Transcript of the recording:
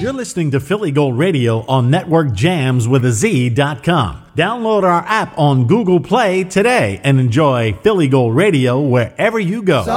You're listening to Philly Gold Radio on NetworkJams.com. Download our app on Google Play today and enjoy Philly Gold Radio wherever you go.